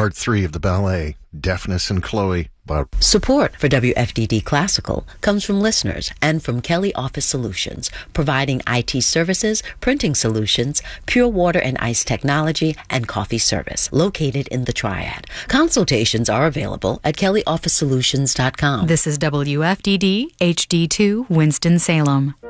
Part 3 of the ballet, Deafness and Chloe. Support for WFDD Classical comes from listeners and from Kelly Office Solutions, providing IT services, printing solutions, pure water and ice technology, and coffee service, located in the Triad. Consultations are available at kellyofficesolutions.com. This is WFDD HD2 Winston-Salem.